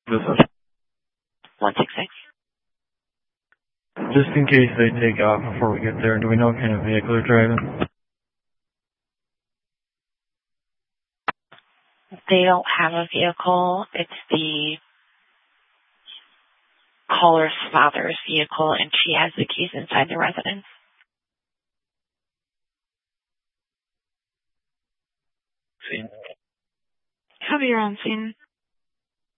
This is 166. just in case they take off before we get there. Do we know what kind of vehicle they're driving? They don't have a vehicle. It's the caller's father's vehicle, and she has the keys inside the residence. Scene. Have your own scene.